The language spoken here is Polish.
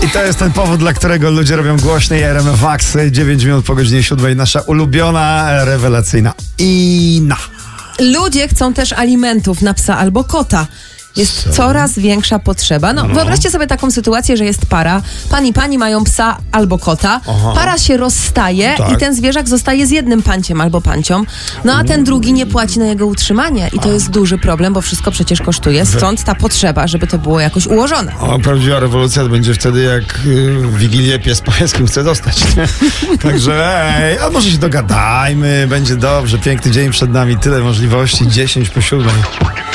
I to jest ten powód, dla którego ludzie robią głośnej RMF Max 9 minut po godzinie 7. Nasza ulubiona, rewelacyjna Ina. Ludzie chcą też alimentów na psa albo kota. Jest coraz większa potrzeba. Wyobraźcie sobie taką sytuację, że jest para. Pan i pani mają psa albo kota. Para się rozstaje i ten zwierzak zostaje z jednym panciem albo pancią. A ten drugi nie płaci na jego utrzymanie. I to jest duży problem, bo wszystko przecież kosztuje. Stąd ta potrzeba, żeby to było jakoś ułożone. Prawdziwa rewolucja to będzie wtedy, jak w Wigilię pies powie, z kim chce dostać. Także a może się dogadajmy, będzie dobrze. Piękny dzień przed nami, tyle możliwości. 10 po 7.